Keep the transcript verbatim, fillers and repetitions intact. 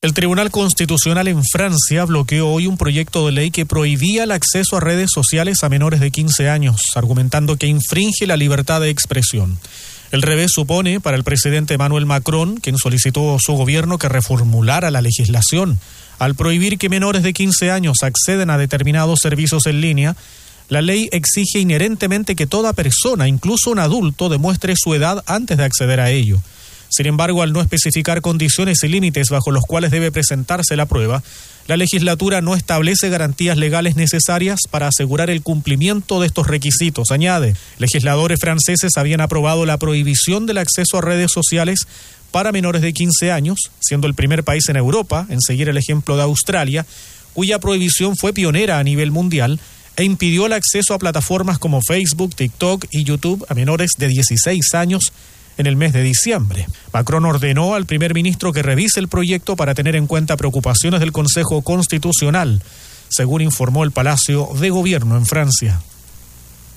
El Tribunal Constitucional en Francia bloqueó hoy un proyecto de ley que prohibía el acceso a redes sociales a menores de quince años, argumentando que infringe la libertad de expresión. El revés supone para el presidente Emmanuel Macron, quien solicitó a su gobierno que reformulara la legislación. Al prohibir que menores de quince años acceden a determinados servicios en línea, la ley exige inherentemente que toda persona, incluso un adulto, demuestre su edad antes de acceder a ello. Sin embargo, al no especificar condiciones y límites bajo los cuales debe presentarse la prueba, la legislatura no establece garantías legales necesarias para asegurar el cumplimiento de estos requisitos. Añade, legisladores franceses habían aprobado la prohibición del acceso a redes sociales para menores de quince años, siendo el primer país en Europa en seguir el ejemplo de Australia, cuya prohibición fue pionera a nivel mundial e impidió el acceso a plataformas como Facebook, TikTok y YouTube a menores de dieciséis años en el mes de diciembre. Macron ordenó al primer ministro que revise el proyecto para tener en cuenta preocupaciones del Consejo Constitucional, según informó el Palacio de Gobierno en Francia.